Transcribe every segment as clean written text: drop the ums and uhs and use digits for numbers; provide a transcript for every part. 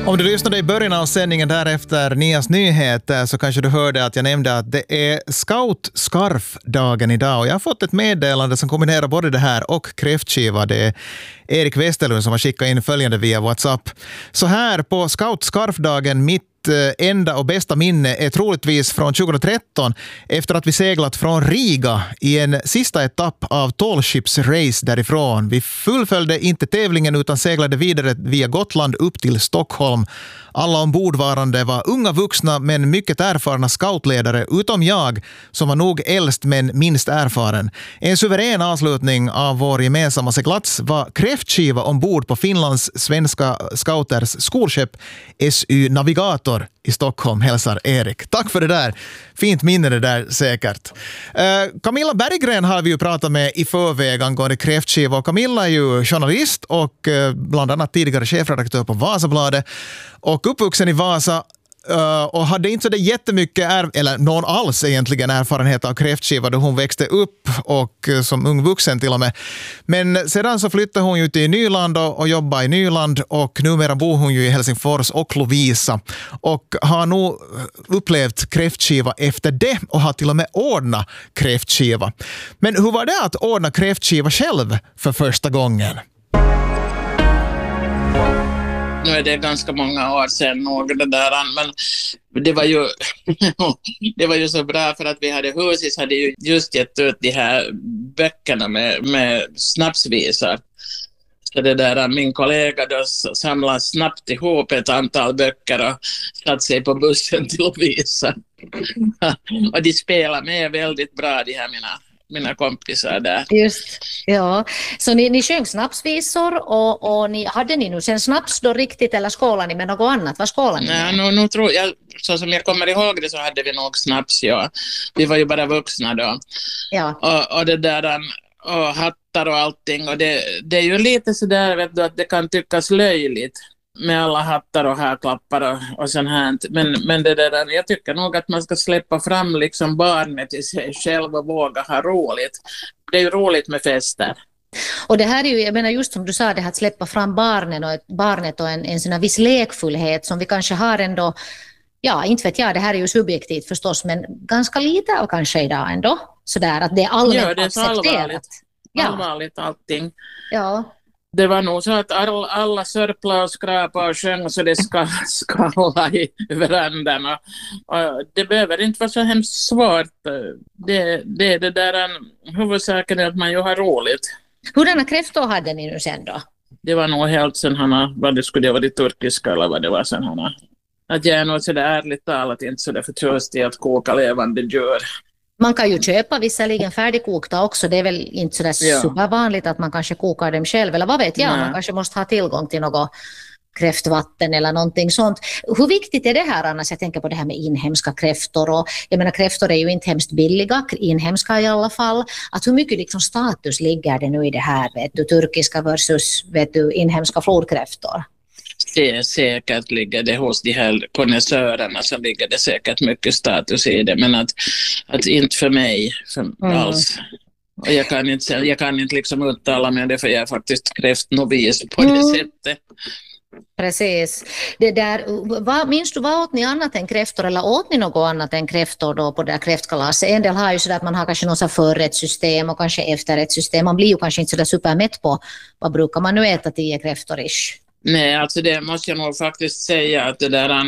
Om du lyssnade i början av sändningen därefter Nias nyheter så kanske du hörde att jag nämnde att det är Scout-scarf-dagen idag. Och jag har fått ett meddelande som kombinerar både det här och kräftskiva. Det är Erik Westerlund som har skickat in följande via WhatsApp. Så här på Scout-scarf-dagen, mitt enda och bästa minne är troligtvis från 2013 efter att vi seglat från Riga i en sista etapp av tallships-race därifrån. Vi fullföljde inte tävlingen utan seglade vidare via Gotland upp till Stockholm. Alla ombordvarande var unga vuxna men mycket erfarna scoutledare utom jag som var nog äldst men minst erfaren. En suverän avslutning av vår gemensamma seglats var kräftskiva ombord på Finlands svenska scouters skolskepp SU Navigator i Stockholm, hälsar Erik. Tack för det där. Fint minne det där säkert. Camilla Berggren har vi ju pratat med i förväg angående kräftskiva. Och Camilla är ju journalist och bland annat tidigare chefredaktör på Vasabladet och uppvuxen i Vasa. Och hade inte så det jättemycket, eller någon alls egentligen, erfarenhet av kräftskiva då hon växte upp och som ung vuxen till och med. Men sedan så flyttade hon ju till Nyland och jobbade i Nyland och numera bor hon ju i Helsingfors och Lovisa och har nog upplevt kräftskiva efter det och har till och med ordnat kräftskiva. Men hur var det att ordna kräftskiva själv för första gången? Nu är det ganska många år sedan nog det där, men det var ju det var ju så bra för att vi hade Husis hade ju just gett ut de här böckerna med snapsvisar. Så det där, min kollega då samlade snabbt ihop ett antal böcker och satt sig på bussen till att visa. Och de spelar med väldigt bra, de här mina kompisar där. Just, ja. Så ni sjöng snapsvisor och hade ni nu sen snaps då riktigt eller skålade ni med något annat? Vad skålade ni med? Nej, nu tror jag, så som jag kommer ihåg det så hade vi nog snaps, ja. Vi var ju bara vuxna då. Ja. Och det där, och hattar och allting. Och det är ju lite sådär, vet du, att det kan tyckas löjligt med alla hattar och härklappar och sånt här. Men det där, jag tycker nog att man ska släppa fram liksom barnet i sig själv och våga ha roligt. Det är ju roligt med fester. Och det här är ju, jag menar just som du sa, det här att släppa fram barnet och en sån här viss lekfullhet som vi kanske har ändå, ja inte vet jag, det här är ju subjektivt förstås, men ganska lite och kanske idag ändå. Sådär att det är allmänt accepterat. Ja, det är så allvarligt allting. Ja. Det var nog så att alla sörplade och skrapade och sjöng så det skallade i verandan. Och det behöver inte vara så hemskt svårt. Det där huvudsaken är att man ju har roligt. Hurdana kräftor hade ni nu sen då? Det var nog helt sen vad det skulle vara, det turkiska eller vad det var sen att jag är nog så där ärligt talat inte så där förtjust i att koka levande djur. Man kan ju köpa visserligen färdigkokta också. Det är väl inte så där supervanligt att man kanske kokar dem själv. Eller vad vet jag, man kanske måste ha tillgång till något kräftvatten eller någonting sånt. Hur viktigt är det här annars? Jag tänker på det här med inhemska kräftor. Och jag menar, kräftor är ju inte hemskt billiga, inhemska i alla fall. Att hur mycket liksom status ligger det nu i det här, vet du, turkiska versus inhemska flodkräftor? Säkert ligger det hos de här konnässörerna, så ligger det säkert mycket status i det, men att inte för mig alls. Och jag kan inte liksom uttala mig det, för jag är faktiskt kräftnovis på det sättet. Precis. Det där, minns du, vad åt ni annat än kräftor, eller åt ni något annat än kräftor då på det här kräftkalaset? En del har ju sådär att man har kanske något så förrättssystem och kanske efterrättssystem. Man blir ju kanske inte sådär supermätt på, vad brukar man nu äta 10 kräftor-ish? Nej, alltså det måste jag nog faktiskt säga att det där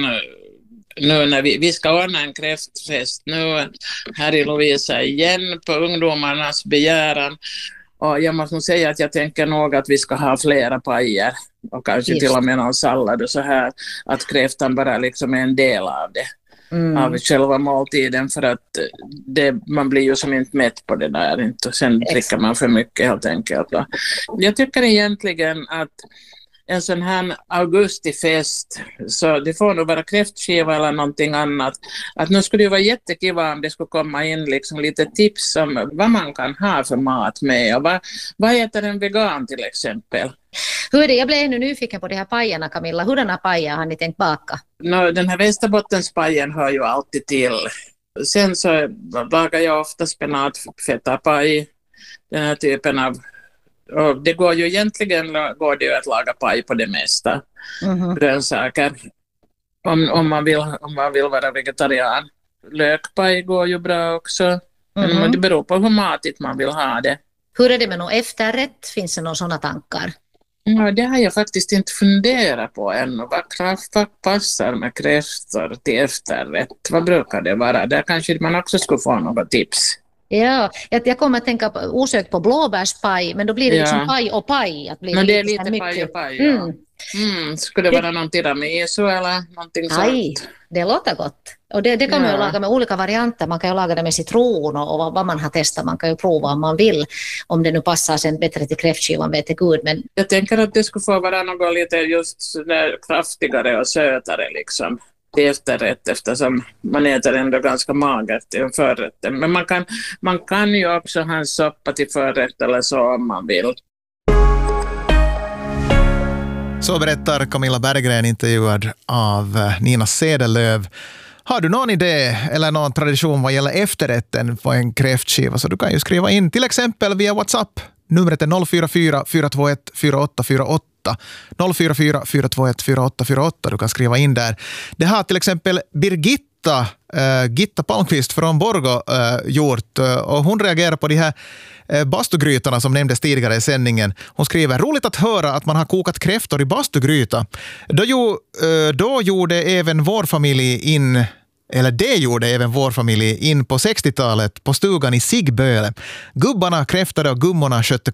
nu när vi ska ordna en kräftfest nu här i Lovisa igen på ungdomarnas begäran, och jag måste nog säga att jag tänker nog att vi ska ha flera pajer och kanske till och med någon sallad och så här, att kräftan bara liksom är en del av det. Av själva måltiden, för att man blir ju som inte mätt på det där, inte, och sen dricker man för mycket helt enkelt. Jag tycker egentligen att en sån här augustifest, så det får nog vara kräftskiva eller någonting annat. Att nu skulle det vara jättekiva om det skulle komma in liksom lite tips om vad man kan ha för mat med, och vad äter en vegan till exempel. Hur är det? Jag blev ännu nyfiken på de här pajerna, Camilla. Hurdana pajer har ni tänkt baka? Den här Västerbottenspajen hör ju alltid till. Sen så lagar jag ofta spenatfettapaj, den här typen av Och det går ju egentligen att laga paj på det mesta. Grönsaker. Om man vill vara vegetarian. Lökpaj går ju bra också. Men det beror på hur matigt man vill ha det. Hur är det med någon efterrätt? Finns det några sådana tankar? Ja, det har jag faktiskt inte funderat på ännu. Vad passar med kräftor till efterrätt? Vad brukar det vara? Där kanske man också skulle få några tips. Ja, jag kommer att tänka osökt på blåbärspaj, men då blir det liksom paj och paj. Att bli men det är lite paj och paj, ja. Skulle det vara någon tiramisu eller någonting sånt? Det låter gott. Och det kan man ju laga med olika varianter. Man kan ju laga det med citron och vad man har testat. Man kan ju prova om man vill. Om det nu passar sen bättre till kräftskivan, vet jag gud. Men jag tänker att det skulle få vara något lite just kraftigare och sötare liksom. Till efterrätt, eftersom man äter ändå ganska magert till förrätten. Men man kan ju också ha en soppa till förrätt eller så om man vill. Så berättar Camilla Berggren, intervjuad av Nina Cederlöv. Har du någon idé eller någon tradition vad gäller efterrätten på en kräftskiva, så du kan ju skriva in till exempel via WhatsApp. Numret är 044 421 4848. 044 421 4848. Du kan skriva in där. Det har till exempel Gitta Palmqvist från Borgå gjort, och hon reagerar på de här bastugrytorna som nämndes tidigare i sändningen. Hon skriver: roligt att höra att man har kokat kräftor i bastugryta. Då gjorde även vår familj in på 60-talet på stugan i Sigböle. Gubbarna kräftade och gummorna skötte